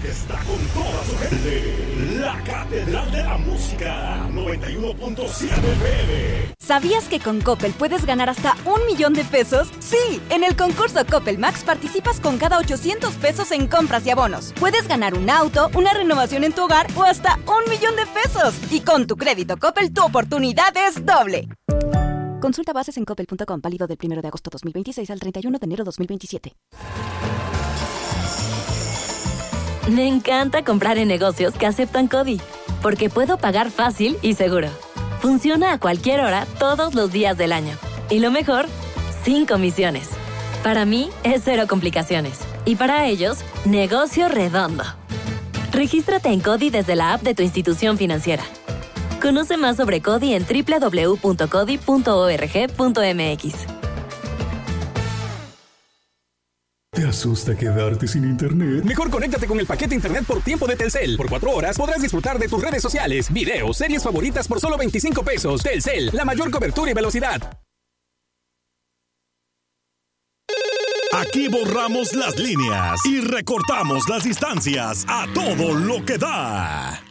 está con toda su gente. La Catedral de la Música, 91.7 FM. ¿Sabías que con Coppel puedes ganar hasta 1 millón de pesos? Sí, en el concurso Coppel Max participas con cada 800 pesos en compras y abonos. Puedes ganar un auto, una renovación en tu hogar o hasta 1 millón de pesos. Y con tu crédito Coppel, tu oportunidad es doble. Consulta bases en coppel.com, válido del 1 de agosto 2026 al 31 de enero 2027. Me encanta comprar en negocios que aceptan CODI, porque puedo pagar fácil y seguro. Funciona a cualquier hora, todos los días del año. Y lo mejor, sin comisiones. Para mí, es cero complicaciones. Y para ellos, negocio redondo. Regístrate en CODI desde la app de tu institución financiera. Conoce más sobre CODI en www.codi.org.mx. ¿Te asusta quedarte sin internet? Mejor conéctate con el paquete internet por tiempo de Telcel. Por 4 horas podrás disfrutar de tus redes sociales, videos, series favoritas por solo 25 pesos. Telcel, la mayor cobertura y velocidad. Aquí borramos las líneas y recortamos las distancias a todo lo que da.